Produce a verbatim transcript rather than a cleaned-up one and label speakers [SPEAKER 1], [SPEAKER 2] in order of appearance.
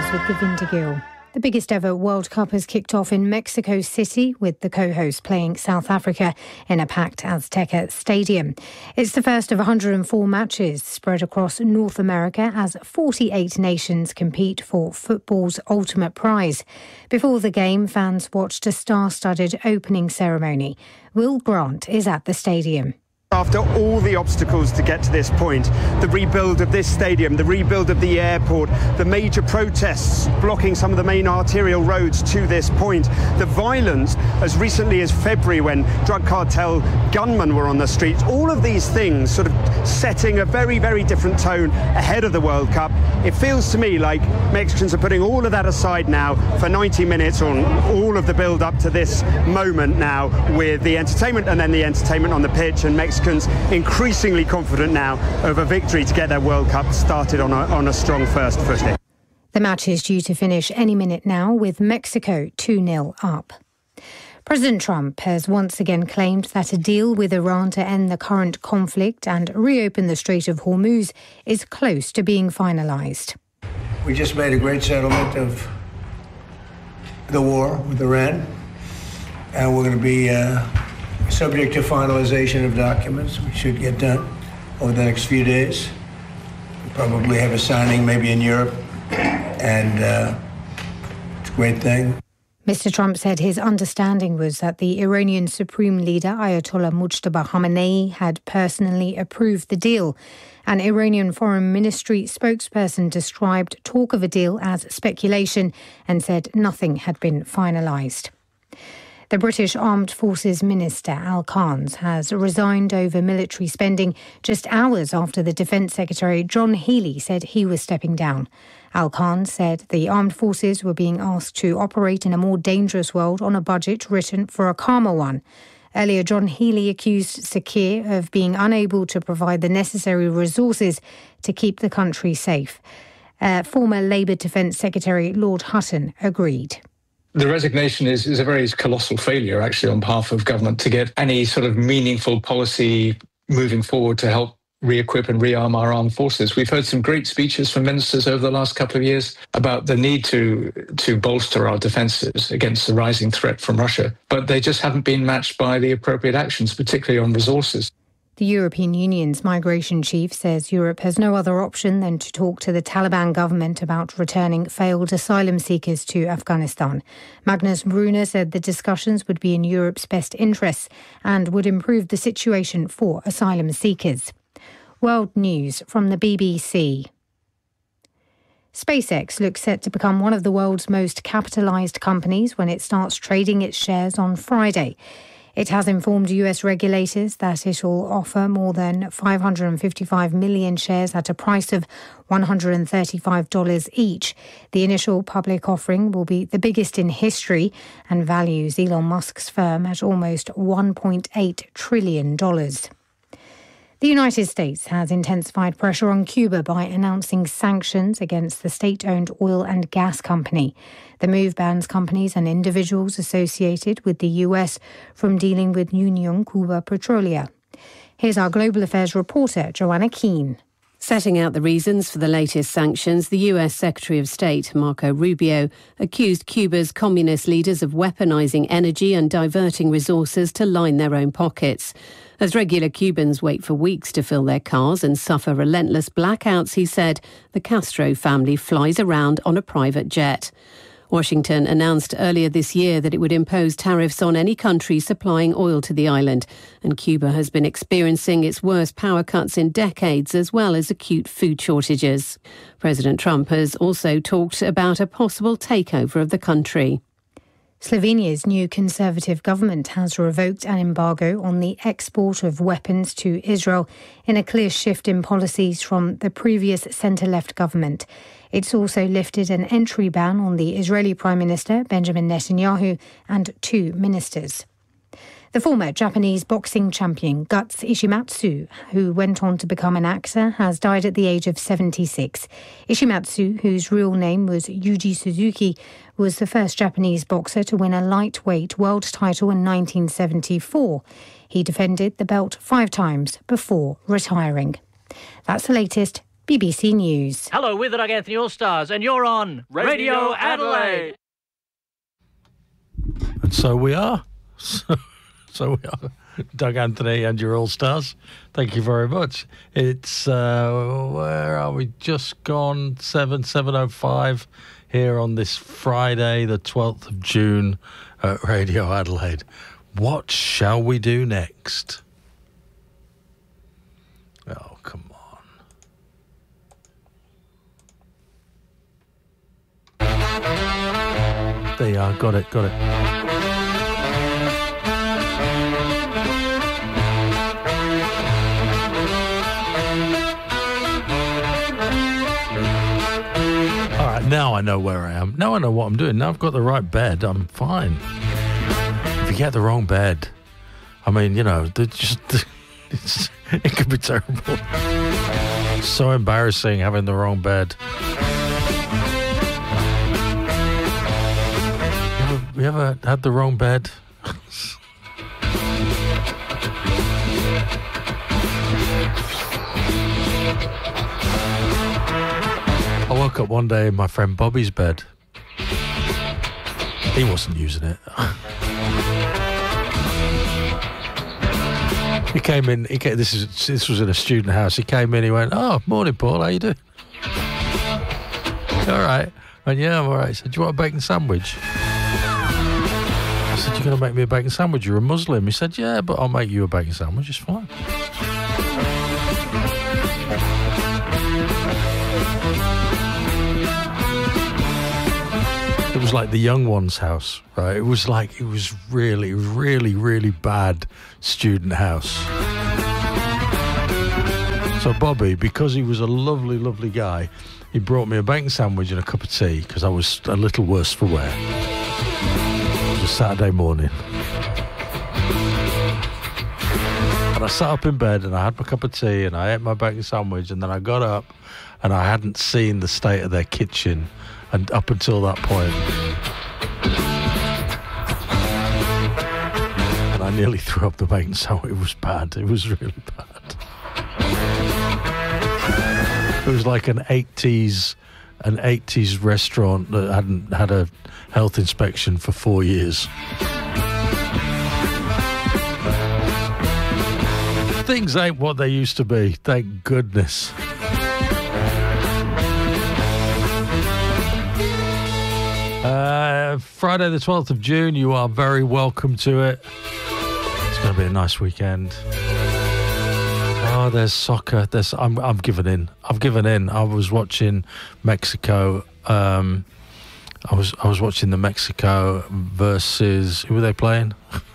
[SPEAKER 1] with Govinda Gill. The biggest ever World Cup has kicked off in Mexico City, with the co-hosts playing South Africa in a packed Azteca stadium. It's the first of one hundred four matches spread across North America as forty-eight nations compete for football's ultimate prize. Before the game, fans watched a star-studded opening ceremony. Will Grant is at the stadium.
[SPEAKER 2] After all the obstacles to get to this point, the rebuild of this stadium, the rebuild of the airport, the major protests blocking some of the main arterial roads to this point, the violence as recently as February when drug cartel gunmen were on the streets, all of these things sort of setting a very, very different tone ahead of the World Cup. It feels to me like Mexicans are putting all of that aside now for ninety minutes on all of the build up to this moment now, with the entertainment and then the entertainment on the pitch, and Mexicans increasingly confident now of a victory to get their World Cup started on a, on a strong first footing.
[SPEAKER 1] The match is due to finish any minute now, with Mexico two nil up. President Trump has once again claimed that a deal with Iran to end the current conflict and reopen the Strait of Hormuz is close to being finalised.
[SPEAKER 3] We just made a great settlement of the war with Iran, and we're going to be uh, subject to finalization of documents, which should get done over the next few days. We'll probably have a signing maybe in Europe, and uh, it's a great thing.
[SPEAKER 1] Mister Trump said his understanding was that the Iranian Supreme Leader Ayatollah Mujtaba Khamenei had personally approved the deal. An Iranian Foreign Ministry spokesperson described talk of a deal as speculation and said nothing had been finalised. The British Armed Forces Minister, Al Carnes, has resigned over military spending just hours after the Defence Secretary, John Healey, said he was stepping down. Al Carnes said the armed forces were being asked to operate in a more dangerous world on a budget written for a calmer one. Earlier, John Healey accused Sakir of being unable to provide the necessary resources to keep the country safe. Uh, former Labour Defence Secretary Lord Hutton agreed.
[SPEAKER 4] The resignation is, is a very colossal failure, actually, on behalf of government to get any sort of meaningful policy moving forward to help re-equip and rearm our armed forces. We've heard some great speeches from ministers over the last couple of years about the need to to bolster our defences against the rising threat from Russia, but they just haven't been matched by the appropriate actions, particularly on resources.
[SPEAKER 1] The European Union's migration chief says Europe has no other option than to talk to the Taliban government about returning failed asylum seekers to Afghanistan. Magnus Brunner said the discussions would be in Europe's best interests and would improve the situation for asylum seekers. World News from the B B C. SpaceX looks set to become one of the world's most capitalised companies when it starts trading its shares on Friday. It has informed U S regulators that it will offer more than five hundred fifty-five million shares at a price of one hundred thirty-five dollars each. The initial public offering will be the biggest in history and values Elon Musk's firm at almost one point eight trillion dollars. The United States has intensified pressure on Cuba by announcing sanctions against the state-owned oil and gas company. The move bans companies and individuals associated with the U S from dealing with Union Cuba Petrolera. Here's our Global Affairs reporter, Joanna Keane.
[SPEAKER 5] Setting out the reasons for the latest sanctions, the U S Secretary of State, Marco Rubio, accused Cuba's communist leaders of weaponizing energy and diverting resources to line their own pockets. As regular Cubans wait for weeks to fill their cars and suffer relentless blackouts, he said, the Castro family flies around on a private jet. Washington announced earlier this year that it would impose tariffs on any country supplying oil to the island, and Cuba has been experiencing its worst power cuts in decades, as well as acute food shortages. President Trump has also talked about a possible takeover of the country.
[SPEAKER 1] Slovenia's new Conservative government has revoked an embargo on the export of weapons to Israel in a clear shift in policies from the previous centre-left government. It's also lifted an entry ban on the Israeli Prime Minister Benjamin Netanyahu and two ministers. The former Japanese boxing champion Guts Ishimatsu, who went on to become an actor, has died at the age of seventy-six. Ishimatsu, whose real name was Yuji Suzuki, was the first Japanese boxer to win a lightweight world title in nineteen seventy-four. He defended the belt five times before retiring. That's the latest. B B C News.
[SPEAKER 6] Hello, we're the Doug Anthony All-Stars, and you're on Radio Adelaide.
[SPEAKER 7] And so we are. So, so we are. Doug Anthony and your All-Stars. Thank you very much. It's, uh, where are we? Just gone seven, seven oh five here on this Friday, the twelfth of June at Radio Adelaide. What shall we do next? Oh, come on. There you are. Got it, got it. Now I know where I am. Now I know what I'm doing. Now I've got the right bed. I'm fine. If you get the wrong bed, I mean, you know, just it's, it could be terrible. So embarrassing having the wrong bed. You ever, you ever had the wrong bed? I woke up one day in my friend Bobby's bed. He wasn't using it. He came in. He came, this is this was in a student house. He came in. He went, "Oh, morning, Paul. How you doing?" All right. And yeah, I'm all right. He said, "Do you want a bacon sandwich?" I said, "You're going to make me a bacon sandwich? You're a Muslim." He said, "Yeah, but I'll make you a bacon sandwich. It's fine." It was like the young one's house, right? It was like, it was really, really, really bad student house. So Bobby, because he was a lovely, lovely guy, he brought me a bacon sandwich and a cup of tea because I was a little worse for wear. It was a Saturday morning. And I sat up in bed and I had my cup of tea and I ate my bacon sandwich, and then I got up and I hadn't seen the state of their kitchen. And up until that point, and I nearly threw up the bacon sandwich. It was bad. It was really bad. It was like an eighties, an eighties restaurant that hadn't had a health inspection for four years. Things ain't what they used to be. Thank goodness. Uh, Friday the twelfth of June, you are very welcome to it. It's going to be a nice weekend. Oh, there's soccer. There's I'm I'm giving in. I've given in. I was watching Mexico. Um, I was I was watching the Mexico versus, who were they playing?